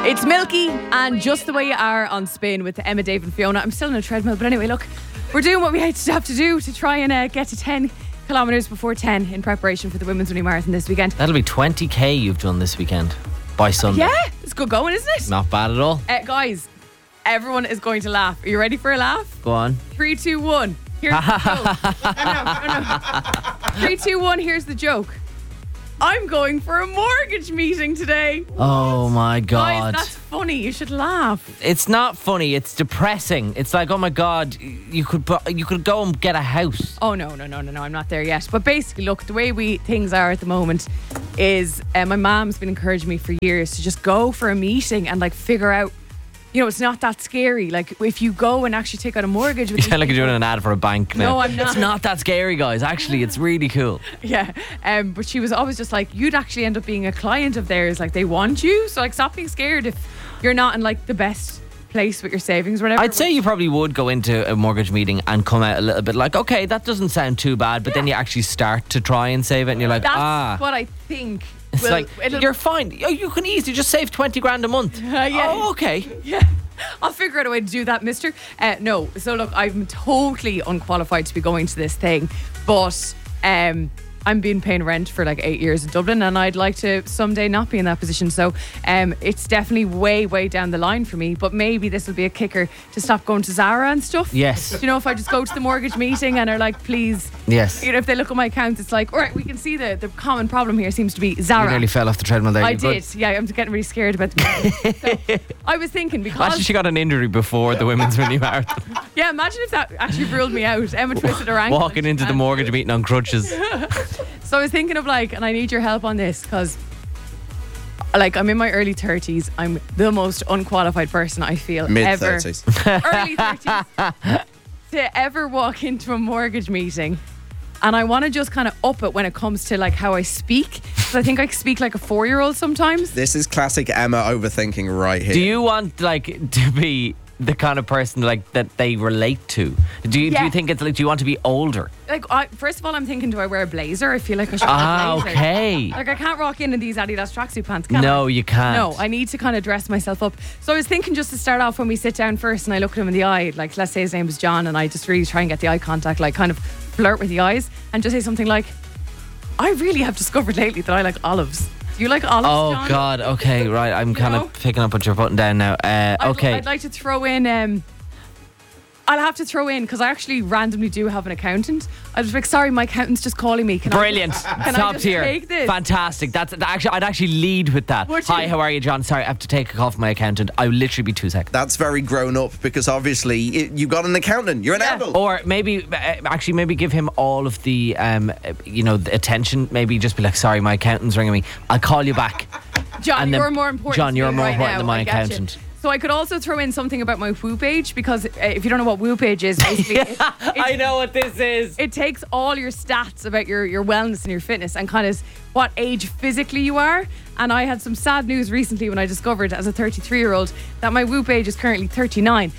It's Milky and Just the Way You Are on Spin with Emma, Dave and Fiona. I'm still on a treadmill, but anyway, look, we're doing what we have to do to try and get to 10 kilometres before 10 in preparation for the Women's Running Marathon this weekend. That'll be 20k you've done this weekend by Sunday. Yeah, it's good going, isn't it? Not bad at all. Guys, everyone is going to laugh. Are you ready for a laugh? Go on. 3, 2, 1. Here's the joke. No. 3, 2, 1, here's the joke. I'm going for a mortgage meeting today. Oh my God. Guys, that's funny. You should laugh. It's not funny. It's depressing. It's like, oh my God, you could go and get a house. Oh, no. I'm not there yet. But basically, look, the way things are at the moment is my mom's been encouraging me for years to just go for a meeting and like figure out, you know, it's not that scary. Like if you go and actually take out a mortgage. You sound like you're doing an ad for a bank now. No, I'm not. It's not that scary, guys. Actually, it's really cool. Yeah. But she was always just like, you'd actually end up being a client of theirs. Like they want you. So like stop being scared if you're not in like the best place with your savings or whatever. I'd say you probably would go into a mortgage meeting and come out a little bit like, okay, that doesn't sound too bad. But then you actually start to try and save it and you're like, That's what I think. It's like, you're fine. You can easily just save 20 grand a month. Yeah. Oh, okay. Yeah. I'll figure out a way to do that, mister. No. So look, I'm totally unqualified to be going to this thing. But I've been paying rent for like 8 years in Dublin and I'd like to someday not be in that position. So it's definitely way down the line for me. But maybe this will be a kicker to stop going to Zara and stuff. Yes. Do you know, if I just go to the mortgage meeting and are like, please. Yes. You know, if they look at my account, it's like, all right, we can see the common problem here seems to be Zara. You nearly fell off the treadmill there. I did. Yeah, I'm getting really scared about the so I was thinking because... Actually, she got an injury before the Women's Running Marathon. Yeah, imagine if that actually ruled me out. Emma twisted her ankle. Walking into the mortgage meeting on crutches. So I was thinking of like, and I need your help on this because like I'm in my early 30s. I'm the most unqualified person I feel ever. Mid-30s. Early 30s. To ever walk into a mortgage meeting. And I want to just kind of up it when it comes to like how I speak. Because I think I speak like a 4-year-old sometimes. This is classic Emma overthinking right here. Do you want like to be the kind of person like that they relate to? Do you think it's like, do you want to be older? Like, first of all, I'm thinking, do I wear a blazer? I feel like I should wear a blazer. Okay. Like, I can't rock in these Adidas tracksuit pants, can I? No, you can't. No, I need to kind of dress myself up. So I was thinking just to start off when we sit down first and I look at him in the eye, like, let's say his name is John, and I just really try and get the eye contact, like, kind of flirt with the eyes and just say something like, I really have discovered lately that I like olives. Do you like olives, John? Oh, God. Okay, right. I'm kind of picking up what you're putting down now. Okay. I'd like to throw in... I'll have to throw in because I actually randomly do have an accountant. I was like, sorry, my accountant's just calling me. Brilliant. Can Top I just tier. take this? Fantastic. I'd actually lead with that. Hi, how are you, John? Sorry, I have to take a call from my accountant. I'll literally be 2 seconds. That's very grown up because obviously you got an accountant. You're an adult. Or maybe give him all of the the attention. Maybe just be like, sorry, my accountant's ringing me. I'll call you back. John, you're more important. John, you're more important now. than my accountant. So I could also throw in something about my Whoop age because if you don't know what Whoop age is, basically, I know what this is. It takes all your stats about your wellness and your fitness and kind of what age physically you are. And I had some sad news recently when I discovered as a 33-year-old that my Whoop age is currently 39.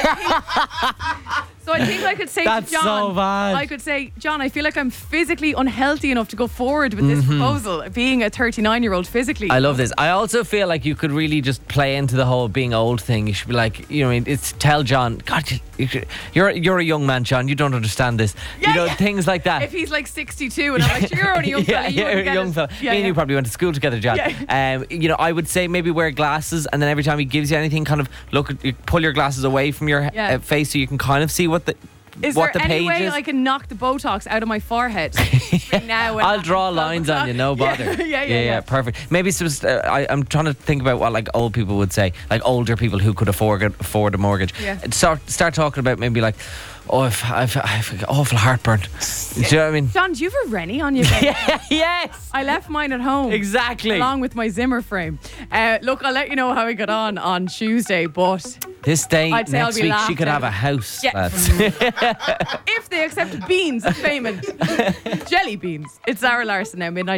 So I think I could say That's to John, so bad. I could say, John, I feel like I'm physically unhealthy enough to go forward with this proposal, being a 39-year-old physically. I love this. I also feel like you could really just play into the whole being old thing. You should be like, it's tell John, God, you're a young man, John. You don't understand this. Things like that. If he's like 62 and I'm like, you're only a young fella. You're a young fella. Me and you probably went to school together, John. Yeah. I would say maybe wear glasses, and then every time he gives you anything, kind of pull your glasses away from your face so you can kind of see what the Is what there the any page way is. I can knock the Botox out of my forehead now? I'll draw lines on you, no bother. Yeah, perfect. Maybe it's just, I'm trying to think about what like old people would say, like older people who could afford a mortgage. Yeah. Start talking about maybe like, oh, I've got awful heartburn. Do you know what I mean? John, do you have a Rennie on your bed? Yes. I left mine at home. Exactly. Along with my Zimmer frame. Look, I'll let you know how I got on Tuesday, but this day I'd say next I'll be week she could laughed have a house, Yeah. lads. if they accept beans as payment. Jelly beans. It's Zara Larson now, midnight.